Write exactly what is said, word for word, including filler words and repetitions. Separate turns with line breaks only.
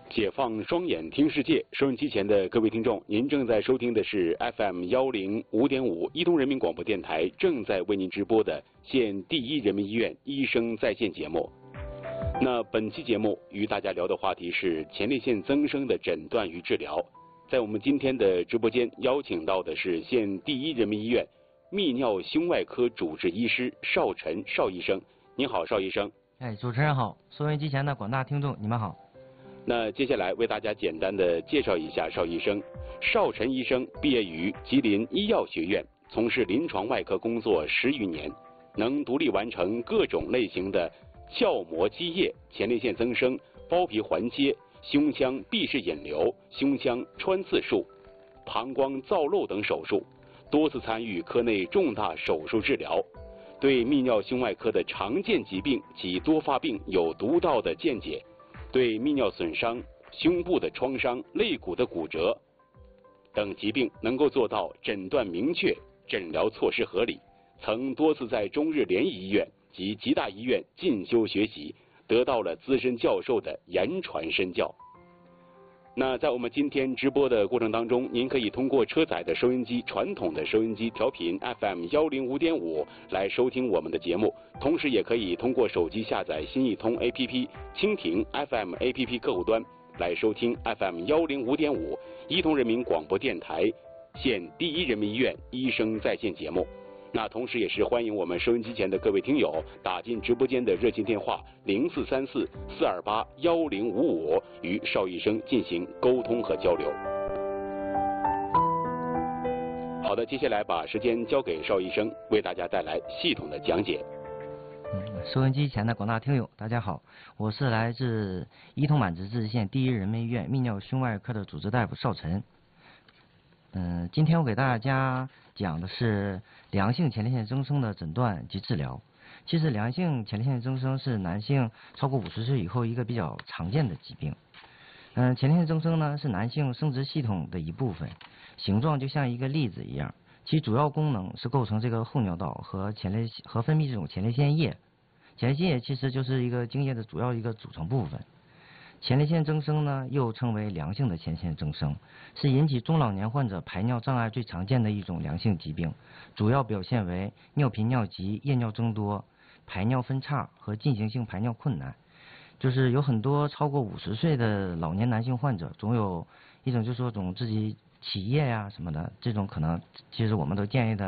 解放双眼听世界，收音机前的各位听众，您正在收听的是 F M 幺零五点五伊东人民广播电台正在为您直播的县第一人民医院医生在线节目。那本期节目与大家聊的话题是前列腺增生的诊断与治疗。在我们今天的直播间邀请到的是县第一人民医院泌尿胸外科主治医师邵晨邵医生。您好，邵医生。
哎，主持人好，收音机前的广大听众，你们好。
那接下来为大家简单的介绍一下邵医生。邵晨医生毕业于吉林医药学院，从事临床外科工作十余年，能独立完成各种类型的鞘膜积液、前列腺增生、包皮环切、胸腔闭室引流、胸腔穿刺术、膀胱造瘘等手术，多次参与科内重大手术治疗，对泌尿胸外科的常见疾病及多发病有独到的见解，对泌尿损伤、胸部的创伤、肋骨的骨折等疾病能够做到诊断明确、诊疗措施合理，曾多次在中日联谊医院及吉大医院进修学习，得到了资深教授的言传身教。那在我们今天直播的过程当中，您可以通过车载的收音机、传统的收音机调频 F M 幺零五点五来收听我们的节目，同时也可以通过手机下载新一通 A P P、蜻蜓 F M A P P 客户端来收听 F M 幺零五点五伊通人民广播电台县第一人民医院医生在线节目。那同时也是欢迎我们收音机前的各位听友打进直播间的热线电话零四三四四二八幺零五五，与邵医生进行沟通和交流。好的，接下来把时间交给邵医生，为大家带来系统的讲解。
嗯，收音机前的广大听友，大家好，我是来自伊通满直至县第一人民医院泌尿胸外科的主治大夫邵晨。嗯、呃，今天我给大家讲的是良性前列腺增生的诊断及治疗。其实良性前列腺增生是男性超过五十岁以后一个比较常见的疾病。嗯、呃，前列腺增生呢是男性生殖系统的一部分，形状就像一个粒子一样，其主要功能是构成这个后尿道和前列和分泌这种前列腺液。前列腺液其实就是一个精液的主要一个组成部分。前列腺增生呢，又称为良性的前列腺增生，是引起中老年患者排尿障碍最常见的一种良性疾病，主要表现为尿频、尿急、夜尿增多、排尿分叉和进行性排尿困难。就是有很多超过五十岁的老年男性患者，总有一种就是说总自己起夜呀、什么的，这种可能其实我们都建议他